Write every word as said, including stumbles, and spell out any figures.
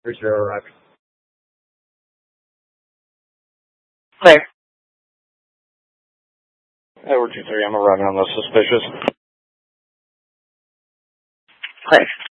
Three zero arriving. Clear. Edward two three, I'm arriving on the suspicious. Clear.